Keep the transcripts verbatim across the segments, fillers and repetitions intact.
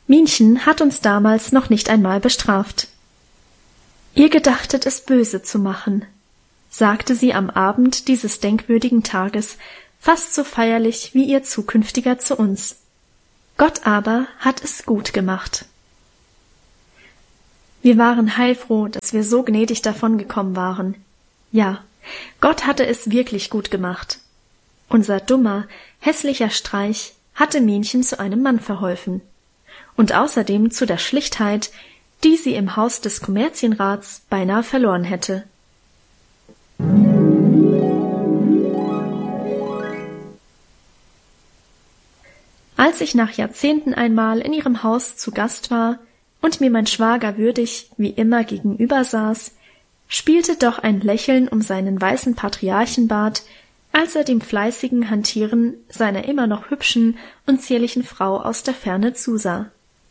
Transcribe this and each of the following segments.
Minchen hat uns damals noch nicht einmal bestraft. »Ihr gedachtet, es böse zu machen«, sagte sie am Abend dieses denkwürdigen Tages, fast so feierlich wie ihr Zukünftiger zu uns. »Gott aber hat es gut gemacht.« Wir waren heilfroh, dass wir so gnädig davongekommen waren. Ja, Gott hatte es wirklich gut gemacht. Unser dummer, hässlicher Streich hatte Minchen zu einem Mann verholfen. Und außerdem zu der Schlichtheit, die sie im Haus des Kommerzienrats beinahe verloren hätte. Als ich nach Jahrzehnten einmal in ihrem Haus zu Gast war und mir mein Schwager würdig wie immer gegenüber saß, spielte doch ein Lächeln um seinen weißen Patriarchenbart, als er dem fleißigen Hantieren seiner immer noch hübschen und zierlichen Frau aus der Ferne zusah.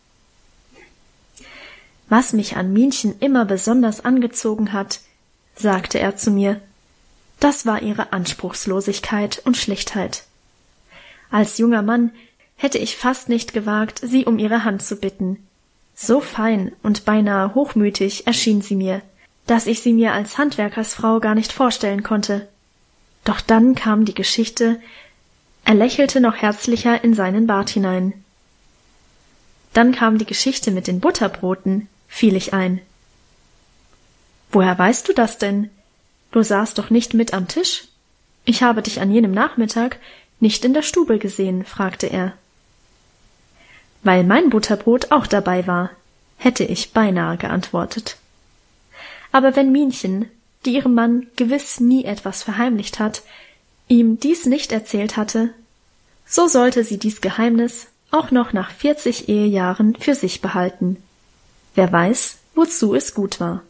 »Was mich an Minchen immer besonders angezogen hat«, sagte er zu mir, »das war ihre Anspruchslosigkeit und Schlichtheit. Als junger Mann hätte ich fast nicht gewagt, sie um ihre Hand zu bitten. So fein und beinahe hochmütig erschien sie mir, dass ich sie mir als Handwerkersfrau gar nicht vorstellen konnte. Doch dann kam die Geschichte«, er lächelte noch herzlicher in seinen Bart hinein. »Dann kam die Geschichte mit den Butterbroten«, fiel ich ein. »Woher weißt du das denn? Du saßt doch nicht mit am Tisch? Ich habe dich an jenem Nachmittag nicht in der Stube gesehen«, fragte er. »Weil mein Butterbrot auch dabei war«, hätte ich beinahe geantwortet. Aber wenn Minchen, die ihrem Mann gewiss nie etwas verheimlicht hat, ihm dies nicht erzählt hatte, so sollte sie dies Geheimnis auch noch nach vierzig Ehejahren für sich behalten. Wer weiß, wozu es gut war.